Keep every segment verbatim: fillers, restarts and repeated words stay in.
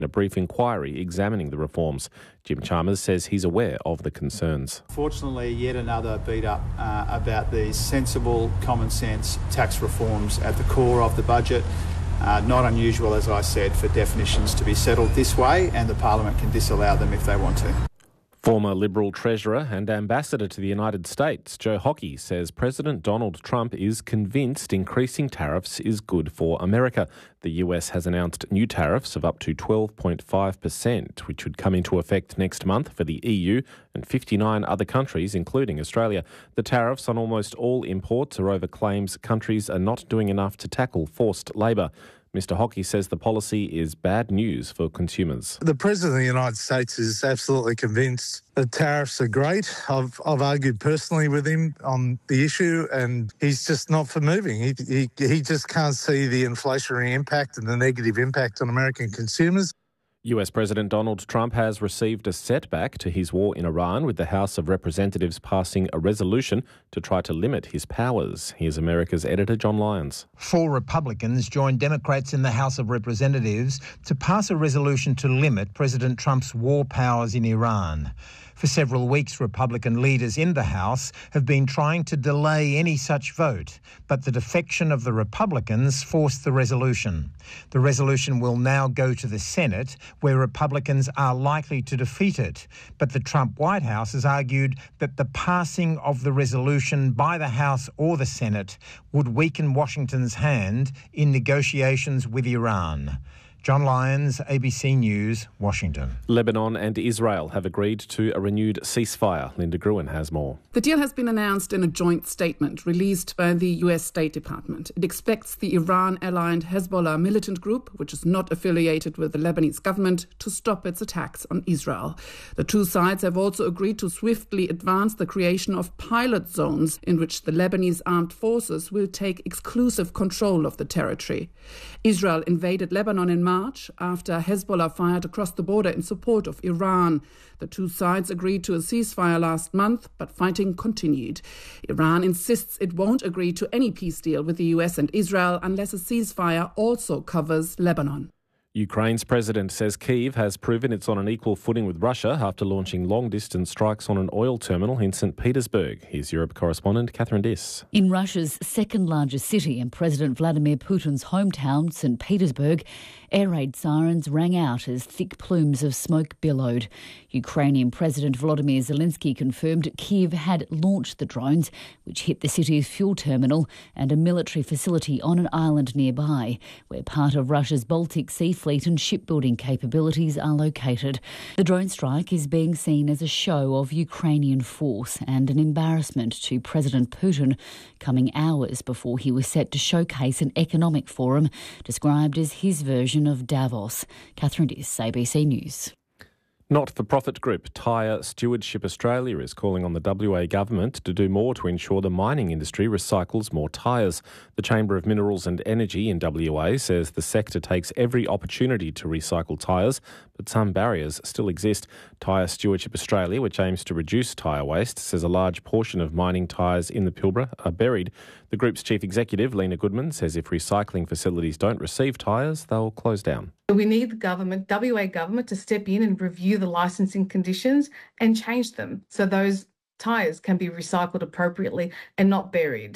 in a brief inquiry examining the reforms. Jim Chalmers says he's aware of the concerns. Fortunately, yet another beat up uh, about these sensible, common sense tax reforms at the core of the budget. Uh, not unusual, as I said, for definitions to be settled this way, and the Parliament can disallow them if they want to. Former Liberal Treasurer and Ambassador to the United States, Joe Hockey, says President Donald Trump is convinced increasing tariffs is good for America. The U S has announced new tariffs of up to twelve point five percent, which would come into effect next month for the E U and fifty-nine other countries, including Australia. The tariffs on almost all imports are over claims countries are not doing enough to tackle forced labour. Mister Hockey says the policy is bad news for consumers. The President of the United States is absolutely convinced that tariffs are great. I've, I've argued personally with him on the issue, and he's just not for moving. He, he, he just can't see the inflationary impact and the negative impact on American consumers. U S President Donald Trump has received a setback to his war in Iran, with the House of Representatives passing a resolution to try to limit his powers. Here's America's editor, John Lyons. Four Republicans joined Democrats in the House of Representatives to pass a resolution to limit President Trump's war powers in Iran. For several weeks, Republican leaders in the House have been trying to delay any such vote, but the defection of the Republicans forced the resolution. The resolution will now go to the Senate, where Republicans are likely to defeat it. But the Trump White House has argued that the passing of the resolution by the House or the Senate would weaken Washington's hand in negotiations with Iran. John Lyons, A B C News, Washington. Lebanon and Israel have agreed to a renewed ceasefire. Linda Gruen has more. The deal has been announced in a joint statement released by the U S State Department. It expects the Iran-aligned Hezbollah militant group, which is not affiliated with the Lebanese government, to stop its attacks on Israel. The two sides have also agreed to swiftly advance the creation of pilot zones in which the Lebanese armed forces will take exclusive control of the territory. Israel invaded Lebanon in March March after Hezbollah fired across the border in support of Iran. The two sides agreed to a ceasefire last month, but fighting continued. Iran insists it won't agree to any peace deal with the U S and Israel unless a ceasefire also covers Lebanon. Ukraine's president says Kyiv has proven it's on an equal footing with Russia after launching long-distance strikes on an oil terminal in Saint Petersburg. Here's Europe correspondent Catherine Diss. In Russia's second-largest city and President Vladimir Putin's hometown, Saint Petersburg, air raid sirens rang out as thick plumes of smoke billowed. Ukrainian President Volodymyr Zelensky confirmed Kyiv had launched the drones, which hit the city's fuel terminal and a military facility on an island nearby, where part of Russia's Baltic Sea fleet and shipbuilding capabilities are located. The drone strike is being seen as a show of Ukrainian force and an embarrassment to President Putin, coming hours before he was set to showcase an economic forum described as his version of Davos. Catherine Diss, A B C News. Not-for-profit group Tyre Stewardship Australia is calling on the W A government to do more to ensure the mining industry recycles more tyres. The Chamber of Minerals and Energy in W A says the sector takes every opportunity to recycle tyres, but some barriers still exist. Tyre Stewardship Australia, which aims to reduce tyre waste, says a large portion of mining tyres in the Pilbara are buried. The group's chief executive, Lena Goodman, says if recycling facilities don't receive tyres, they'll close down. We need the government, W A government, to step in and review the licensing conditions and change them so those tyres can be recycled appropriately and not buried.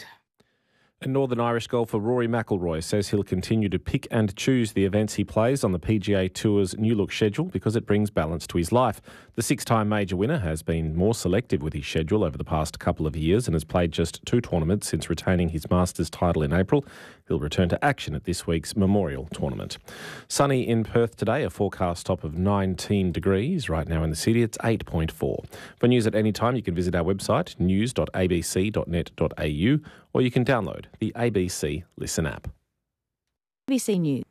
And Northern Irish golfer Rory McIlroy says he'll continue to pick and choose the events he plays on the P G A Tour's new look schedule because it brings balance to his life. The six-time major winner has been more selective with his schedule over the past couple of years and has played just two tournaments since retaining his Masters title in April. He'll return to action at this week's Memorial Tournament. Sunny in Perth today, a forecast top of nineteen degrees. Right now in the city, it's eight point four. For news at any time, you can visit our website, news dot a b c dot net dot a u, or you can download the A B C Listen app. A B C News.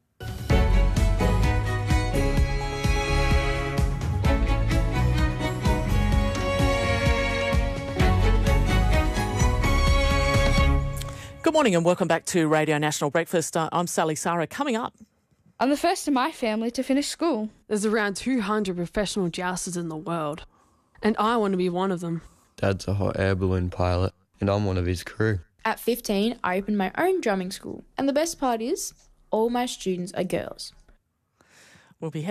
Good morning and welcome back to Radio National Breakfast. Uh, I'm Sally Sarah. Coming up, I'm the first in my family to finish school. There's around two hundred professional jousters in the world, and I want to be one of them. Dad's a hot air balloon pilot, and I'm one of his crew. At fifteen, I opened my own drumming school, and the best part is, all my students are girls. We'll be